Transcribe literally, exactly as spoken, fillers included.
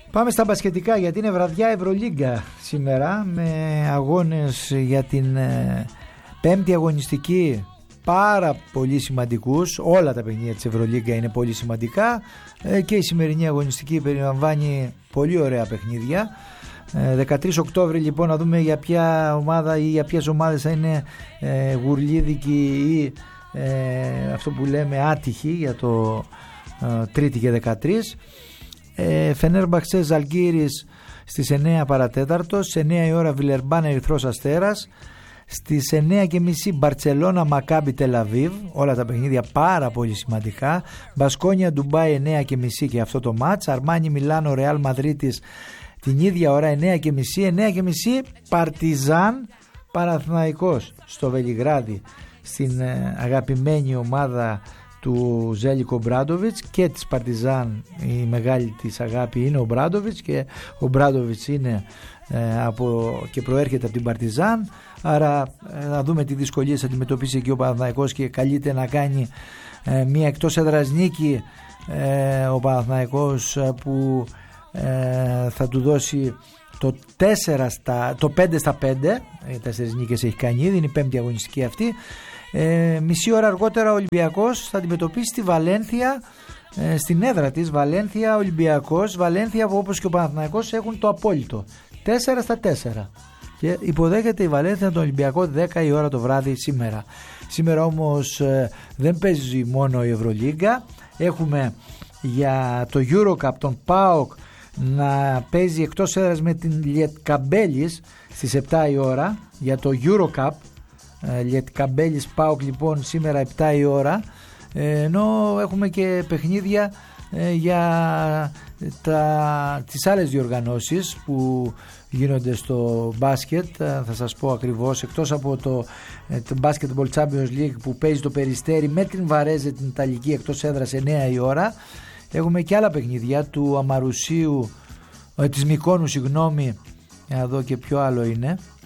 Πάμε στα μπασκετικά, γιατί είναι βραδιά Ευρωλίγκα σήμερα, με αγώνες για την ε, πέμπτη αγωνιστική πάρα πολύ σημαντικούς. Όλα τα παιχνίδια της Ευρωλίγκα είναι πολύ σημαντικά ε, και η σημερινή αγωνιστική περιλαμβάνει πολύ ωραία παιχνίδια. ε, δεκατρείς Οκτώβρη λοιπόν, να δούμε για ποια ομάδα ή για ποιες ομάδες θα είναι ε, γουρλίδικοι ή ε, αυτό που λέμε άτυχοι για το ε, Τρίτη και δεκατρείς. ε, Φενέρμπαχτσε Ζαλγκίρις στις εννέα παρατέταρτο, στις εννέα η ώρα Βιλερμπάν Ερυθρός Αστέρας, στις εννέα και μισή Μπαρτσελώνα Μακάμπι Τελαβίβ, όλα τα παιχνίδια πάρα πολύ σημαντικά. Μπασκόνια Ντουμπάι εννέα και μισή και αυτό το μάτς. Αρμάνι Μιλάνο Ρεάλ Μαδρίτης την ίδια ώρα εννέα και μισή. εννέα και μισή Παρτιζάν Παναθηναϊκός στο Βελιγράδι, στην αγαπημένη ομάδα του Ζέλικο Μπράντοβιτς και της Παρτιζάν. Η μεγάλη της αγάπη είναι ο Μπράντοβιτς και ο Μπράντοβιτς είναι ε, από, και προέρχεται από την Παρτιζάν, άρα ε, να δούμε τι δυσκολίες θα αντιμετωπίσει εκεί ο Παναθηναϊκός και καλείται να κάνει ε, μια εκτός έδρας νίκη ε, ο Παναθηναϊκός, που ε, θα του δώσει το, τέσσερα στα, το πέντε στα πέντε. Οι τέσσερις νίκες έχει κάνει ήδη, είναι η πέμπτη αγωνιστική αυτή. Ε, μισή ώρα αργότερα ο Ολυμπιακός θα αντιμετωπίσει τη Βαλένθια ε, στην έδρα της. Βαλένθια Ολυμπιακός, Βαλένθια που όπως και ο Παναθηναϊκός έχουν το απόλυτο τέσσερα στα τέσσερα και υποδέχεται η Βαλένθια τον Ολυμπιακό δέκα η ώρα το βράδυ σήμερα. Σήμερα όμως ε, δεν παίζει μόνο η Ευρωλίγκα, έχουμε για το EuroCup τον ΠΑΟΚ να παίζει εκτός έδρας με την Λιετκαμπέλης στις επτά η ώρα για το EuroCup. Λιετκαμπέλης ΠΑΟΚ λοιπόν σήμερα επτά η ώρα, ενώ έχουμε και παιχνίδια για τα, τις άλλες διοργανώσεις που γίνονται στο μπάσκετ. Θα σας πω ακριβώς, εκτός από το, το Basketball Champions League που παίζει το Περιστέρι με την Βαρέζε την Ιταλική εκτός έδρας εννέα η ώρα, έχουμε και άλλα παιχνίδια του Αμαρουσίου, της Μικόνου συγγνώμη, να δω και ποιο άλλο είναι.